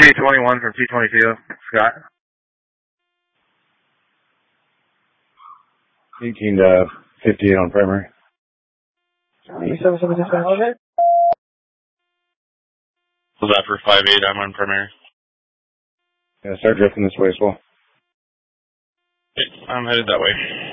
T21 from T22, Scott. 18 to 58 on primary. 776 okay. Was that for 5-8? I'm on primary. Yeah, start drifting this way as well. Okay, I'm headed that way.